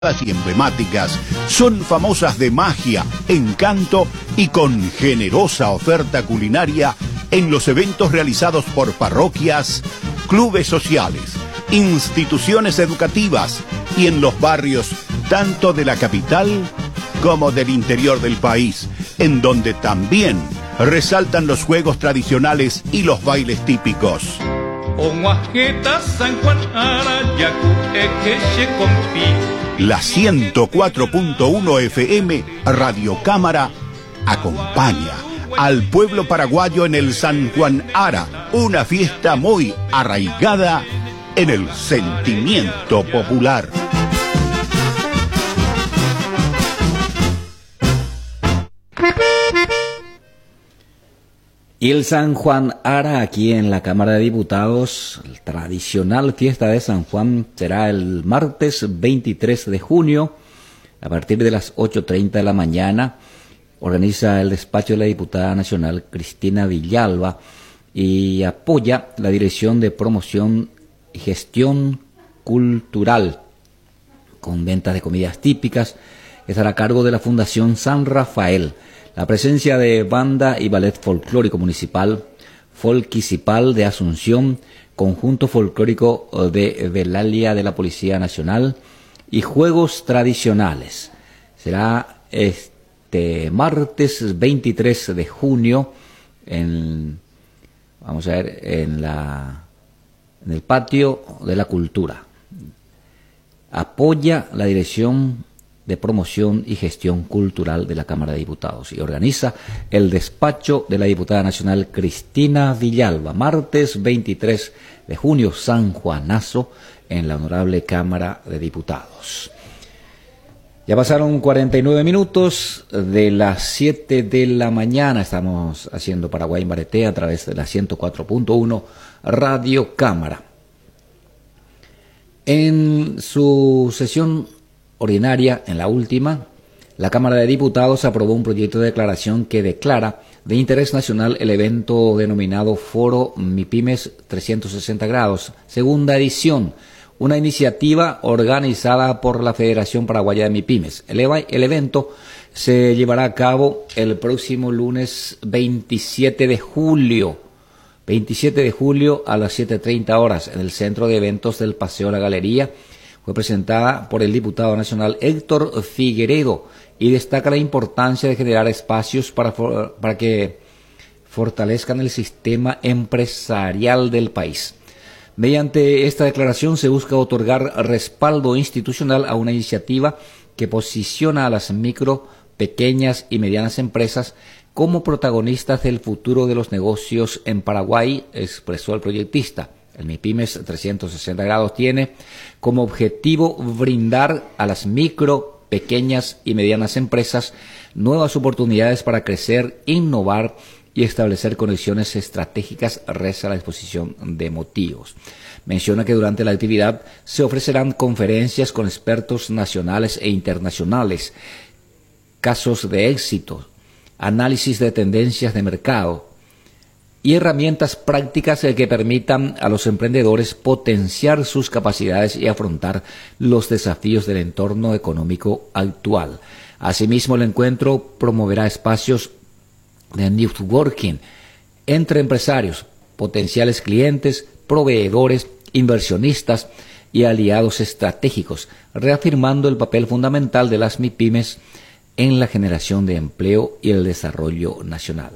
y emblemáticas son famosas de magia, encanto y con generosa oferta culinaria en los eventos realizados por parroquias, clubes sociales, instituciones educativas y en los barrios tanto de la capital como del interior del país, en donde también resaltan los juegos tradicionales y los bailes típicos. La 104.1 FM Radio Cámara acompaña al pueblo paraguayo en el San Juan Ara, una fiesta muy arraigada en el sentimiento popular. Y el San Juan Ara aquí en la Cámara de Diputados, la tradicional fiesta de San Juan, será el martes 23 de junio a partir de las 8:30 de la mañana. Organiza el despacho de la diputada nacional Cristina Villalba y apoya la Dirección de Promoción y Gestión Cultural con ventas de comidas típicas. Estará a cargo de la Fundación San Rafael. La presencia de banda y ballet folclórico municipal, Folquicipal de Asunción, conjunto folclórico de Belalia de la Policía Nacional y juegos tradicionales. Será este martes 23 de junio en el patio de la Cultura. Apoya la Dirección de Promoción y Gestión Cultural de la Cámara de Diputados y organiza el despacho de la diputada nacional Cristina Villalba, martes 23 de junio, San Juanazo, en la Honorable Cámara de Diputados. Ya pasaron 49 minutos de las 7 de la mañana, estamos haciendo Paraguay en Bareté a través de la 104.1 Radio Cámara. En su sesión ordinaria, en la última, la Cámara de Diputados aprobó un proyecto de declaración que declara de interés nacional el evento denominado Foro MIPYMES 360 grados, segunda edición, una iniciativa organizada por la Federación Paraguaya de MIPYMES. El evento se llevará a cabo el próximo lunes 27 de julio a las 7:30 horas en el Centro de Eventos del Paseo La Galería. Fue presentada por el diputado nacional Héctor Figueredo y destaca la importancia de generar espacios para que fortalezcan el sistema empresarial del país. Mediante esta declaración se busca otorgar respaldo institucional a una iniciativa que posiciona a las micro, pequeñas y medianas empresas como protagonistas del futuro de los negocios en Paraguay, expresó el proyectista. El MIPYMES 360 grados tiene como objetivo brindar a las micro, pequeñas y medianas empresas nuevas oportunidades para crecer, innovar y establecer conexiones estratégicas, reza la exposición de motivos. Menciona que durante la actividad se ofrecerán conferencias con expertos nacionales e internacionales, casos de éxito, análisis de tendencias de mercado y herramientas prácticas que permitan a los emprendedores potenciar sus capacidades y afrontar los desafíos del entorno económico actual. Asimismo, el encuentro promoverá espacios de networking entre empresarios, potenciales clientes, proveedores, inversionistas y aliados estratégicos, reafirmando el papel fundamental de las MIPYMES en la generación de empleo y el desarrollo nacional.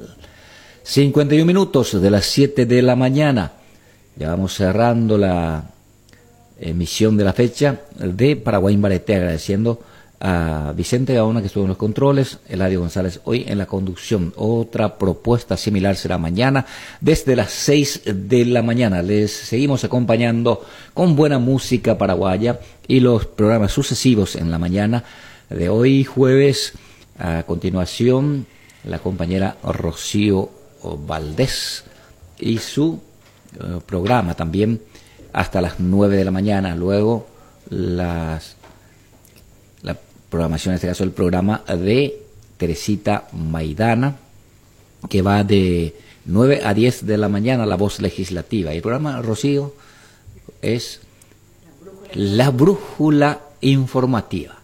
51 minutos de las 7 de la mañana. Ya vamos cerrando la emisión de la fecha de Paraguay en Bareté, agradeciendo a Vicente Gaona que estuvo en los controles, Eladio González hoy en la conducción. Otra propuesta similar será mañana desde las 6 de la mañana. Les seguimos acompañando con buena música paraguaya y los programas sucesivos en la mañana de hoy jueves. A continuación, la compañera Rocío Valdés y su programa también hasta las 9 de la mañana. Luego la programación, en este caso el programa de Teresita Maidana, que va de 9 a 10 de la mañana, La Voz Legislativa. Y el programa, Rocío, es La Brújula informativa.